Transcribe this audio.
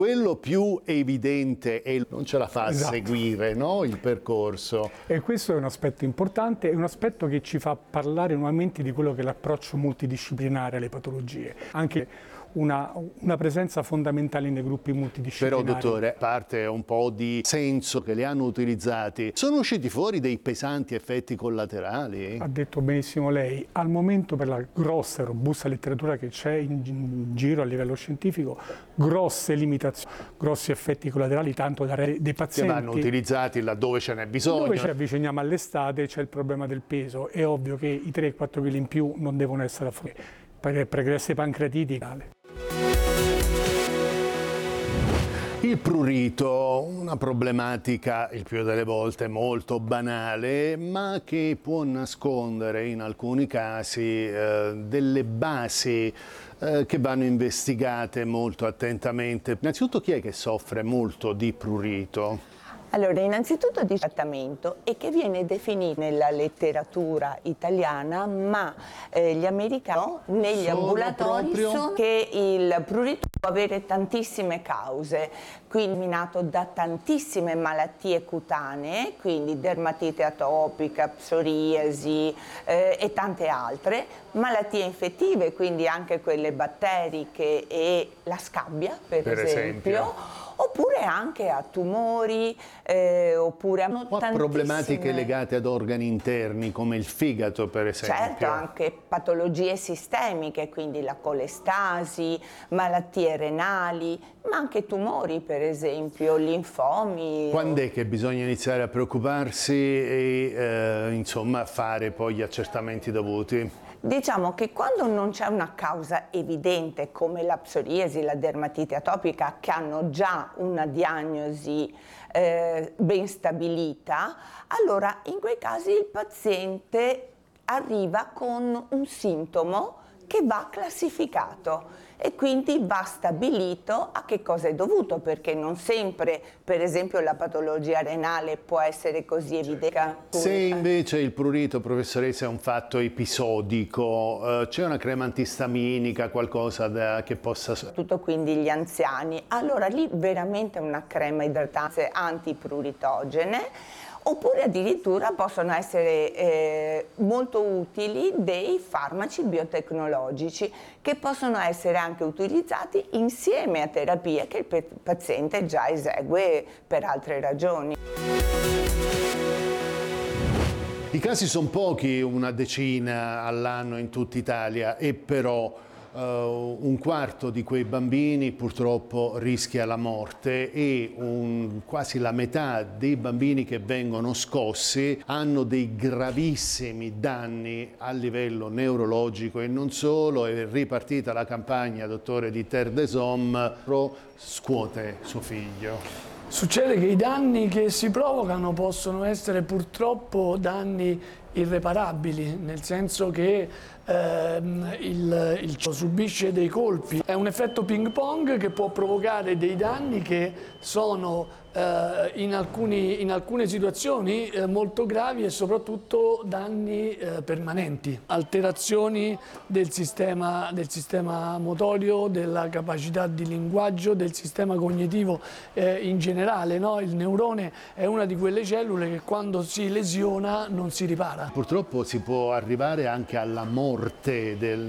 Quello più evidente è non ce la fa a seguire, no? Il percorso. E questo è un aspetto importante, è un aspetto che ci fa parlare nuovamente di quello che è l'approccio multidisciplinare alle patologie. Anche una presenza fondamentale nei gruppi multidisciplinari. Però, dottore, a parte un po' di senso che li hanno utilizzati, sono usciti fuori dei pesanti effetti collaterali? Ha detto benissimo lei, al momento per la grossa e robusta letteratura che c'è in giro a livello scientifico, grosse limitazioni, grossi effetti collaterali, tanto da dei pazienti. Che vanno utilizzati laddove ce n'è bisogno. Dove ci avviciniamo all'estate c'è il problema del peso, è ovvio che i 3-4 kg in più non devono essere a fuori per pregressi pancreatiti. Il prurito, una problematica il più delle volte molto banale, ma che può nascondere in alcuni casi delle basi che vanno investigate molto attentamente. Innanzitutto, chi è che soffre molto di prurito? Allora, innanzitutto di trattamento e che viene definito nella letteratura italiana, ma gli americani negli ambulatori sono che il prurito può avere tantissime cause, quindi dominato da tantissime malattie cutanee, quindi dermatite atopica, psoriasi e tante altre, malattie infettive, quindi anche quelle batteriche e la scabbia per esempio. Oppure anche a tumori, oppure a problematiche legate ad organi interni come il fegato per esempio. Certo, anche patologie sistemiche, quindi la colestasi, malattie renali, ma anche tumori per esempio, linfomi. Quando è che bisogna iniziare a preoccuparsi e insomma fare poi gli accertamenti dovuti? Diciamo che quando non c'è una causa evidente come la psoriasi, la dermatite atopica, che hanno già una diagnosi ben stabilita, allora in quei casi il paziente arriva con un sintomo che va classificato e quindi va stabilito a che cosa è dovuto, perché non sempre, per esempio, la patologia renale può essere così evidente. Se invece il prurito, professoressa, è un fatto episodico, c'è una crema antistaminica, qualcosa che possa... Tutto quindi gli anziani, allora lì veramente una crema idratante antipruritogene. Oppure addirittura possono essere molto utili dei farmaci biotecnologici che possono essere anche utilizzati insieme a terapie che il paziente già esegue per altre ragioni. I casi sono pochi, una decina all'anno in tutta Italia, e però un quarto di quei bambini purtroppo rischia la morte e quasi la metà dei bambini che vengono scossi hanno dei gravissimi danni a livello neurologico e non solo. È ripartita la campagna, dottore, di Terre des Hommes, scuote suo figlio. Succede che i danni che si provocano possono essere purtroppo danni irreparabili, nel senso che il subisce dei colpi. È un effetto ping pong che può provocare dei danni che sono in alcune situazioni molto gravi e soprattutto danni permanenti. Alterazioni del sistema motorio, della capacità di linguaggio, del sistema cognitivo in generale, no? Il neurone è una di quelle cellule che quando si lesiona non si ripara. Purtroppo si può arrivare anche alla morte del